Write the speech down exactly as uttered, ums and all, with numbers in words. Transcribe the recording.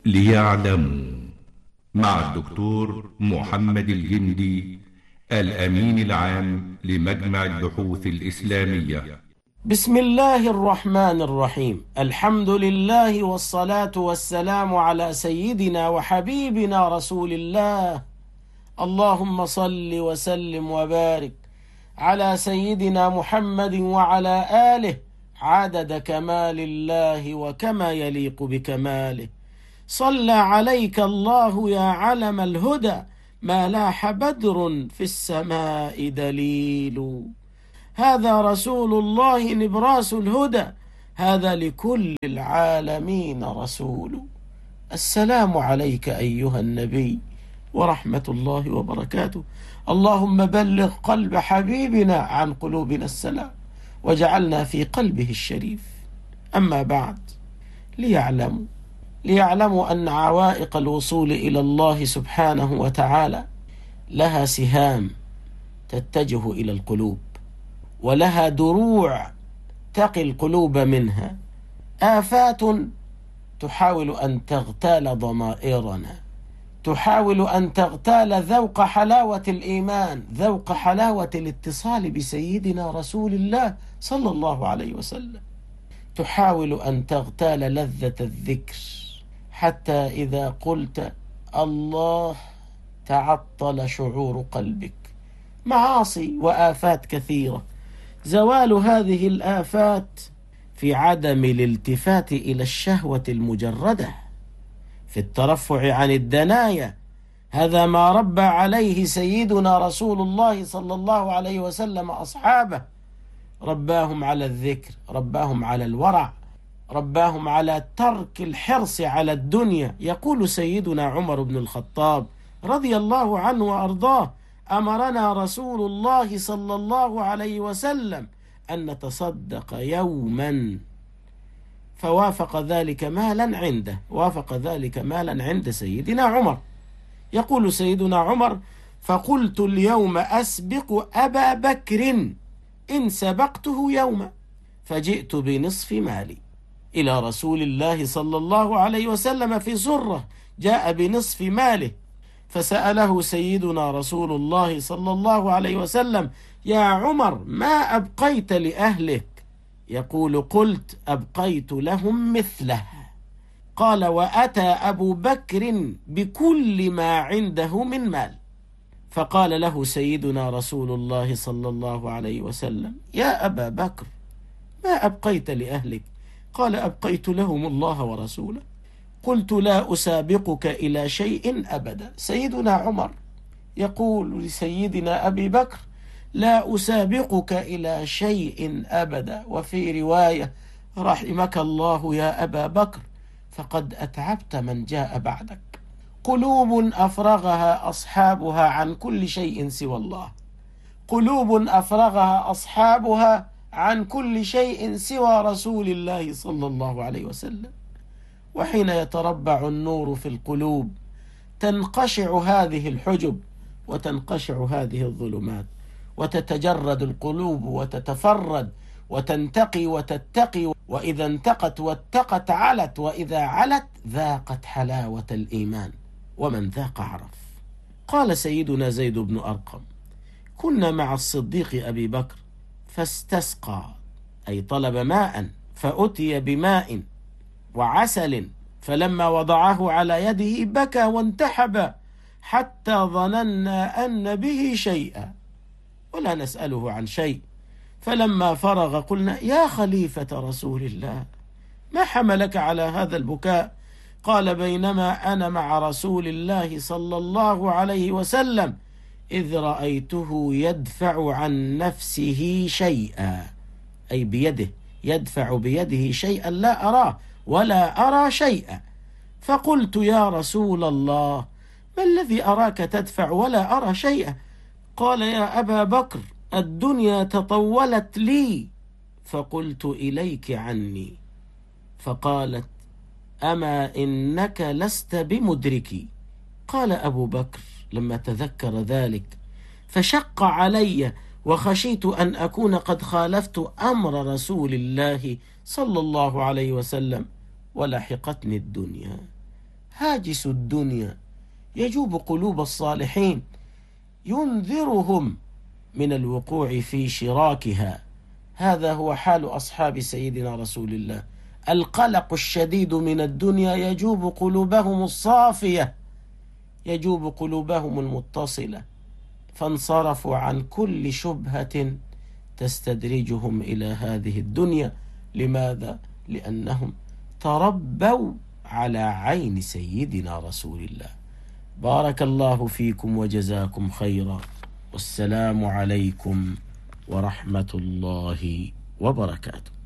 ليعلموا مع الدكتور محمد الجندي الأمين العام لمجمع البحوث الإسلامية. بسم الله الرحمن الرحيم. الحمد لله والصلاة والسلام على سيدنا وحبيبنا رسول الله. اللهم صل وسلم وبارك على سيدنا محمد وعلى آله عدد كمال الله وكما يليق بكماله. صلى عليك الله يا علم الهدى، ما لاح بدر في السماء دليل. هذا رسول الله نبراس الهدى، هذا لكل العالمين رسول. السلام عليك أيها النبي ورحمة الله وبركاته. اللهم بلغ قلب حبيبنا عن قلوبنا السلام، وجعلنا في قلبه الشريف. أما بعد، ليعلموا ليعلموا أن عوائق الوصول إلى الله سبحانه وتعالى لها سهام تتجه إلى القلوب، ولها دروع تقي القلوب منها، آفات تحاول أن تغتال ضمائرنا، تحاول أن تغتال ذوق حلاوة الإيمان، ذوق حلاوة الاتصال بسيدنا رسول الله صلى الله عليه وسلم، تحاول أن تغتال لذة الذكر، حتى إذا قلت الله تعطل شعور قلبك. معاصي وآفات كثيرة، زوال هذه الآفات في عدم الالتفات إلى الشهوة المجردة، في الترفع عن الدنايا. هذا ما ربى عليه سيدنا رسول الله صلى الله عليه وسلم أصحابه، رباهم على الذكر، رباهم على الورع، رباهم على ترك الحرص على الدنيا. يقول سيدنا عمر بن الخطاب رضي الله عنه وأرضاه: أمرنا رسول الله صلى الله عليه وسلم أن نتصدق يوما، فوافق ذلك مالا عنده، وافق ذلك مالا عند سيدنا عمر. يقول سيدنا عمر: فقلت اليوم أسبق أبا بكر إن سبقته يوما، فجئت بنصف مالي إلى رسول الله صلى الله عليه وسلم في سرة، جاء بنصف ماله، فسأله سيدنا رسول الله صلى الله عليه وسلم: يا عمر، ما أبقيت لأهلك؟ يقول: قلت أبقيت لهم مثله. قال: وأتى أبو بكر بكل ما عنده من مال، فقال له سيدنا رسول الله صلى الله عليه وسلم: يا أبا بكر، ما أبقيت لأهلك؟ قال: أبقيت لهم الله ورسوله. قلت: لا أسابقك إلى شيء أبدا. سيدنا عمر يقول لسيدنا أبي بكر: لا أسابقك إلى شيء أبدا. وفي رواية: رحمك الله يا أبا بكر، فقد أتعبت من جاء بعدك. قلوب أفرغها أصحابها عن كل شيء سوى الله، قلوب أفرغها أصحابها عن كل شيء سوى رسول الله صلى الله عليه وسلم. وحين يتربع النور في القلوب تنقشع هذه الحجب، وتنقشع هذه الظلمات، وتتجرد القلوب وتتفرد وتنتقي وتتقي، وإذا انتقت واتقت علت، وإذا علت ذاقت حلاوة الإيمان، ومن ذاق عرف. قال سيدنا زيد بن أرقم: كنا مع الصديق أبي بكر فاستسقى، أي طلب ماء، فأتي بماء وعسل، فلما وضعه على يده بكى وانتحب، حتى ظننا أن به شيئا ولا نسأله عن شيء. فلما فرغ قلنا: يا خليفة رسول الله، ما حملك على هذا البكاء؟ قال: بينما أنا مع رسول الله صلى الله عليه وسلم إذ رأيته يدفع عن نفسه شيئا، أي بيده، يدفع بيده شيئا لا أراه ولا أرى شيئا. فقلت: يا رسول الله، ما الذي أراك تدفع ولا أرى شيئا؟ قال: يا أبا بكر، الدنيا تطولت لي فقلت إليك عني. فقالت: أما إنك لست بمدركي. قال أبو بكر لما تذكر ذلك: فشق علي وخشيت أن أكون قد خالفت أمر رسول الله صلى الله عليه وسلم ولحقتني الدنيا. هاجس الدنيا يجوب قلوب الصالحين، ينذرهم من الوقوع في شراكها. هذا هو حال أصحاب سيدنا رسول الله. القلق الشديد من الدنيا يجوب قلوبهم الصافية، يجوب قلوبهم المتصلة، فانصرفوا عن كل شبهة تستدرجهم إلى هذه الدنيا. لماذا؟ لأنهم تربوا على عين سيدنا رسول الله. بارك الله فيكم وجزاكم خيرا، والسلام عليكم ورحمة الله وبركاته.